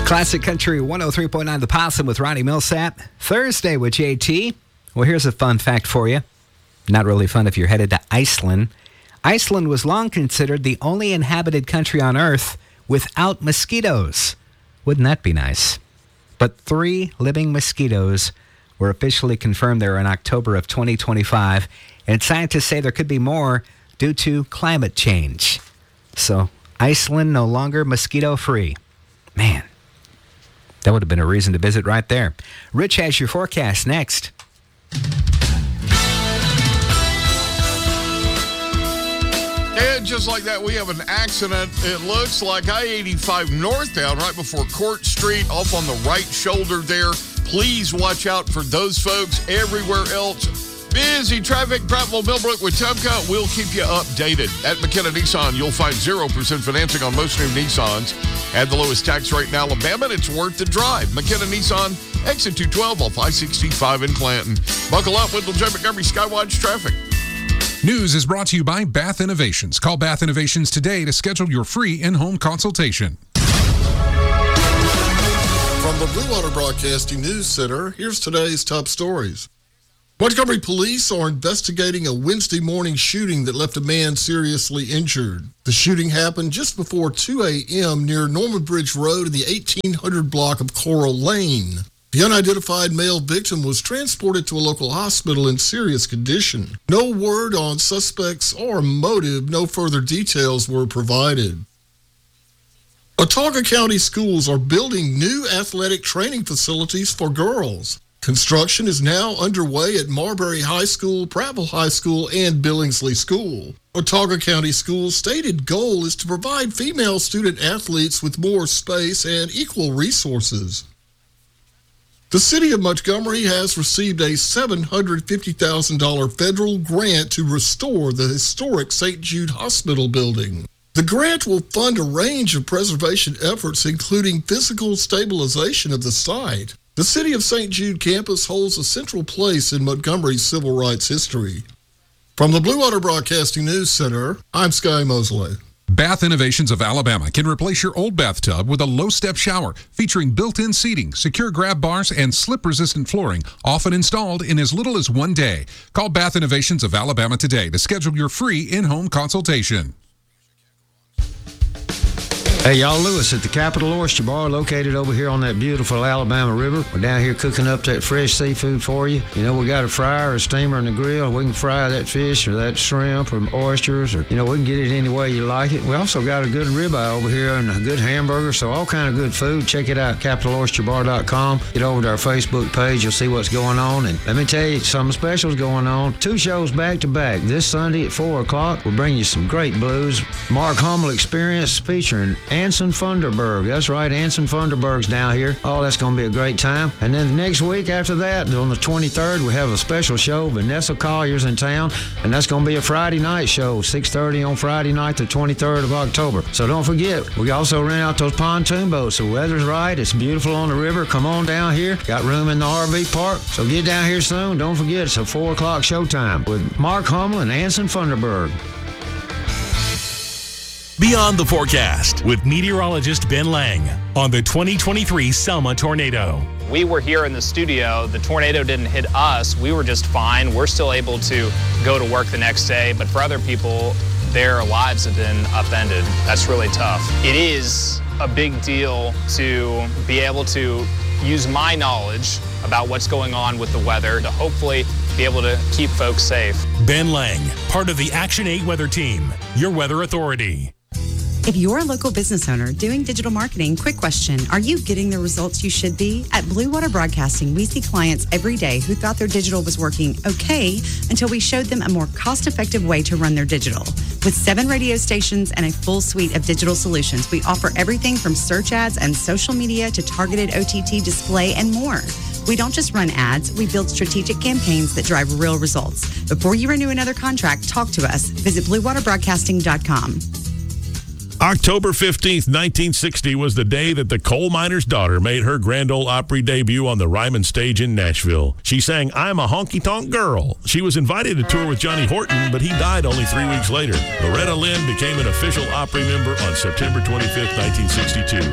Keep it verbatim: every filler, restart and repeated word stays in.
Classic Country one oh three point nine The Possum with Ronnie Millsap. Thursday with J T. Well, here's a fun fact for you. Not really fun if you're headed to Iceland. Iceland was long considered the only inhabited country on Earth without mosquitoes. Wouldn't that be nice? But three living mosquitoes were officially confirmed there in October of twenty twenty-five, and scientists say there could be more due to climate change. So, Iceland no longer mosquito-free. Man, that would have been a reason to visit right there. Rich has your forecast next. And just like that, we have an accident. It looks like I eighty-five northbound right before Court Street, off on the right shoulder there. Please watch out for those folks. Everywhere else, busy traffic. Prattville, Millbrook, Wetumpka. We'll keep you updated. At McKenna Nissan, you'll find zero percent financing on most new Nissans. At the lowest tax rate in Alabama, and it's worth the drive. McKenna Nissan, exit two twelve off I sixty-five in Clanton. Buckle up with J. Montgomery Skywatch traffic. News is brought to you by Bath Innovations. Call Bath Innovations today to schedule your free in-home consultation. From the Blue Water Broadcasting News Center, here's today's top stories. Montgomery police are investigating a Wednesday morning shooting that left a man seriously injured. The shooting happened just before two a.m. near Norman Bridge Road in the eighteen hundred block of Coral Lane. The unidentified male victim was transported to a local hospital in serious condition. No word on suspects or motive. No further details were provided. Autauga County schools are building new athletic training facilities for girls. Construction is now underway at Marbury High School, Prattville High School, and Billingsley School. Autauga County Schools' stated goal is to provide female student athletes with more space and equal resources. The City of Montgomery has received a seven hundred fifty thousand dollars federal grant to restore the historic Saint Jude Hospital building. The grant will fund a range of preservation efforts, including physical stabilization of the site. The City of Saint Jude campus holds a central place in Montgomery's civil rights history. From the Blue Water Broadcasting News Center, I'm Sky Mosley. Bath Innovations of Alabama can replace your old bathtub with a low-step shower featuring built-in seating, secure grab bars, and slip-resistant flooring, often installed in as little as one day. Call Bath Innovations of Alabama today to schedule your free in-home consultation. Hey, y'all, Lewis at the Capital Oyster Bar, located over here on that beautiful Alabama River. We're down here cooking up that fresh seafood for you. You know, we got a fryer, a steamer, and a grill. We can fry that fish or that shrimp or oysters, or, you know, we can get it any way you like it. We also got a good ribeye over here and a good hamburger, so all kind of good food. Check it out, capital oyster bar dot com. Get over to our Facebook page. You'll see what's going on. And let me tell you, some specials going on. Two shows back to back. This Sunday at four o'clock, we'll bring you some great blues. Mark Hummel Experience featuring Anson Funderburg. That's right, Anson Funderburg's down here. Oh, that's going to be a great time. And then the next week after that, on the twenty-third, we have a special show. Vanessa Collier's in town, and that's going to be a Friday night show, six thirty on Friday night, the twenty-third of October. So don't forget, we also rent out those pontoon boats. The weather's right. It's beautiful on the river. Come on down here. Got room in the R V park. So get down here soon. Don't forget, it's a four o'clock showtime with Mark Hummel and Anson Funderburg. Beyond the Forecast with meteorologist Ben Lang on the twenty twenty-three Selma tornado. We were here in the studio. The tornado didn't hit us. We were just fine. We're still able to go to work the next day. But for other people, their lives have been upended. That's really tough. It is a big deal to be able to use my knowledge about what's going on with the weather to hopefully be able to keep folks safe. Ben Lang, part of the Action eight Weather Team, your weather authority. If you're a local business owner doing digital marketing, quick question, are you getting the results you should be? At Blue Water Broadcasting, we see clients every day who thought their digital was working okay until we showed them a more cost-effective way to run their digital. With seven radio stations and a full suite of digital solutions, we offer everything from search ads and social media to targeted O T T display and more. We don't just run ads, we build strategic campaigns that drive real results. Before you renew another contract, talk to us. Visit blue water broadcasting dot com. October fifteenth, nineteen sixty was the day that the coal miner's daughter made her Grand Ole Opry debut on the Ryman stage in Nashville. She sang I'm a Honky Tonk Girl. She was invited to tour with Johnny Horton, but he died only three weeks later. Loretta Lynn became an official Opry member on September twenty-fifth, nineteen sixty-two.